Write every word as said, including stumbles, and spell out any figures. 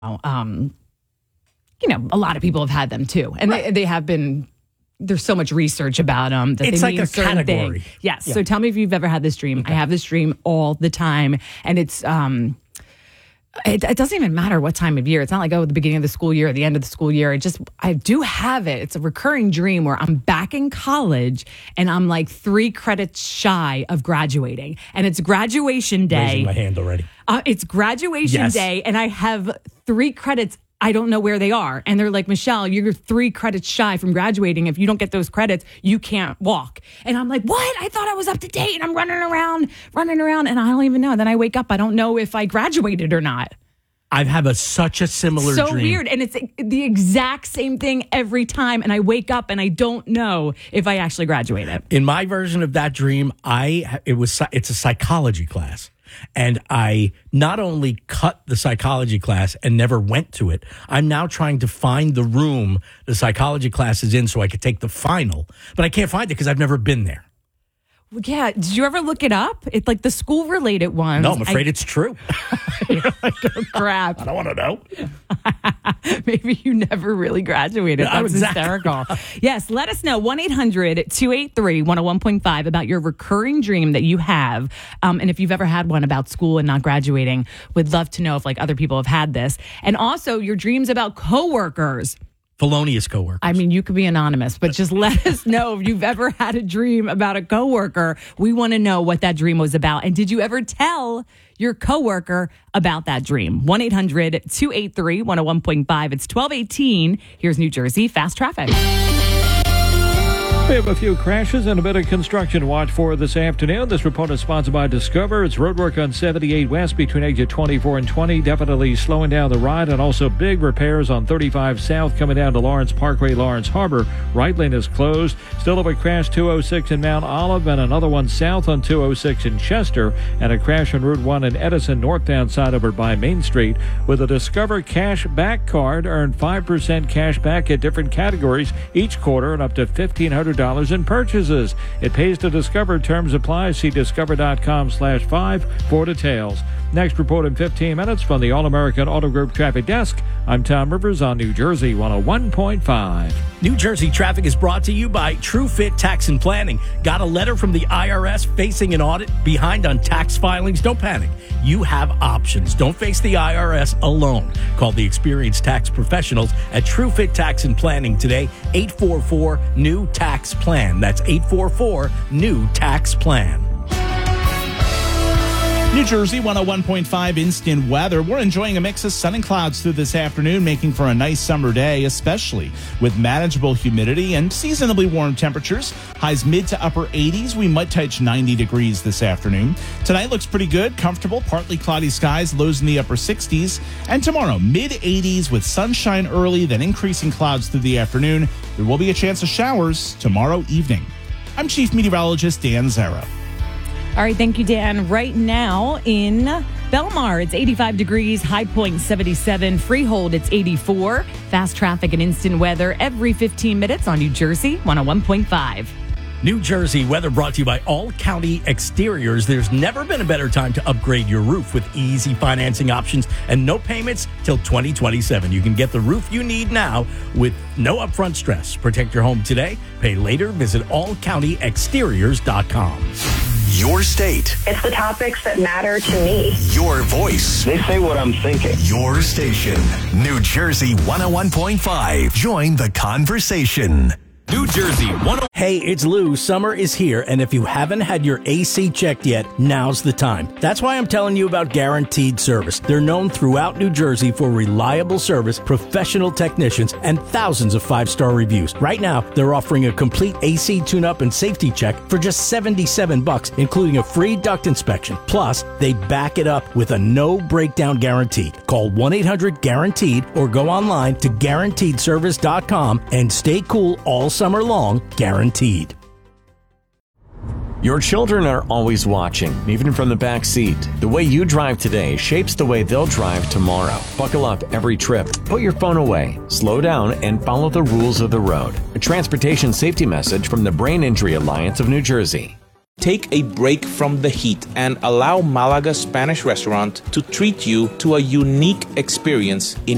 Um, you know, a lot of people have had them too, and right. they, they have been. There's so much research about them that it's they like mean a category. Thing. Yes. Yeah. So tell me if you've ever had this dream. Okay. I have this dream all the time, and it's um, it, it doesn't even matter what time of year. It's not like oh, at the beginning of the school year, or the end of the school year. It just I do have it. It's a recurring dream where I'm back in college and I'm like three credits shy of graduating, and it's graduation day. Raising my hand already. Uh, it's graduation yes. day, and I have three credits. I don't know where they are. And they're like, Michelle, you're three credits shy from graduating. If you don't get those credits, you can't walk. And I'm like, what? I thought I was up to date. And I'm running around, running around. And I don't even know. Then I wake up. I don't know if I graduated or not. I have a, such a similar so dream. So weird. And it's the exact same thing every time. And I wake up and I don't know if I actually graduated. In my version of that dream, I it was it's a psychology class. And I not only cut the psychology class and never went to it, I'm now trying to find the room the psychology class is in so I could take the final. But I can't find it because I've never been there. Yeah. Did you ever look it up? It's like the school related ones. No, I'm afraid I, it's true. like, oh, crap. I don't want to know. Maybe you never really graduated. Yeah, That's exactly. hysterical. Yes, let us know. one eight hundred two eight three one oh one point five about your recurring dream that you have. Um, and if you've ever had one about school and not graduating, we'd love to know if like other people have had this. And also your dreams about coworkers. Felonious coworkers. I mean, you could be anonymous, but just let us know if you've ever had a dream about a coworker. We want to know what that dream was about. And did you ever tell your coworker about that dream? one eight hundred two eight three one oh one point five. It's twelve eighteen. Here's New Jersey Fast Traffic. We have a few crashes and a bit of construction to watch for this afternoon. This report is sponsored by Discover. It's roadwork on seventy-eight West between exit twenty-four and twenty. Definitely slowing down the ride, and also big repairs on thirty-five South coming down to Lawrence Parkway, Lawrence Harbor. Right lane is closed. Still have a crash two oh six in Mount Olive and another one south on two oh six in Chester, and a crash on Route one in Edison northbound side over by Main Street. With a Discover cash back card, earn five percent cash back at different categories each quarter and up to fifteen hundred dollars in purchases. It pays to Discover. Terms apply. See discover.com slash five for details. Next report in fifteen minutes from the All-American Auto Group Traffic Desk. I'm Tom Rivers on New Jersey one oh one point five. New Jersey Traffic is brought to you by TrueFit Tax and Planning. Got a letter from the I R S facing an audit? Behind on tax filings? Don't panic. You have options. Don't face the I R S alone. Call the experienced tax professionals at TrueFit Tax and Planning today. eight four four new tax plan. That's eight four four new tax plan. New Jersey one oh one point five instant weather. We're enjoying a mix of sun and clouds through this afternoon, making for a nice summer day, especially with manageable humidity and seasonably warm temperatures. Highs mid to upper eighties. We might touch ninety degrees this afternoon. Tonight looks pretty good, comfortable, partly cloudy skies, lows in the upper sixties. And tomorrow, mid eighties with sunshine early, then increasing clouds through the afternoon. There will be a chance of showers tomorrow evening. I'm Chief Meteorologist Dan Zara. All right, thank you, Dan. Right now in Belmar, it's eighty-five degrees, high point seventy-seven. Freehold, it's eighty-four. Fast traffic and instant weather every fifteen minutes on New Jersey one oh one point five. New Jersey weather brought to you by All County Exteriors. There's never been a better time to upgrade your roof with easy financing options and no payments till twenty twenty-seven. You can get the roof you need now with no upfront stress. Protect your home today. Pay later. Visit all county exteriors dot com. Your state. It's the topics that matter to me. Your voice. They say what I'm thinking. Your station. New Jersey one oh one point five. Join the conversation. New Jersey one oh one. Hey, it's Lou. Summer is here, and if you haven't had your A C checked yet, now's the time. That's why I'm telling you about Guaranteed Service. They're known throughout New Jersey for reliable service, professional technicians, and thousands of five-star reviews. Right now, they're offering a complete A C tune-up and safety check for just seventy-seven bucks, including a free duct inspection. Plus, they back it up with a no-breakdown guarantee. Call one eight hundred guaranteed or go online to guaranteed service dot com and stay cool all summer long, guaranteed. Your children are always watching, even from the back seat. The way you drive today shapes the way they'll drive tomorrow. Buckle up every trip. Put your phone away. Slow down and follow the rules of the road. A transportation safety message from the Brain Injury Alliance of New Jersey. Take a break from the heat and allow Malaga Spanish Restaurant to treat you to a unique experience in